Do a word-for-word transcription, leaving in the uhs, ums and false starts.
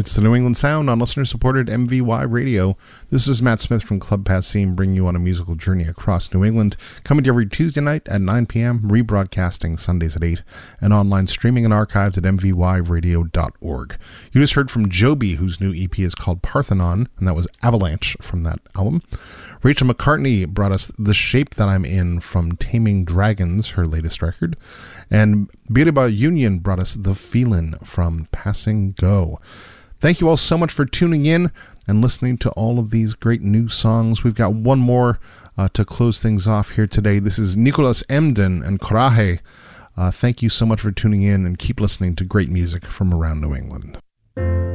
It's the New England Sound on listener-supported M V Y Radio. This is Matt Smith from Club Passim, bringing you on a musical journey across New England, coming to you every Tuesday night at nine p.m., rebroadcasting Sundays at eight, and online streaming and archives at m v y radio dot org. You just heard from Joby, whose new E P is called Parthenon, and that was Avalanche from that album. Rachel McCartney brought us The Shape That I'm In from Taming Dragons, her latest record. And Birba Union brought us The Feelin' from Passing Go. Thank you all so much for tuning in and listening to all of these great new songs. We've got one more uh, to close things off here today. This is Nicholas Emden and Coraje. Uh, thank you so much for tuning in, and keep listening to great music from around New England.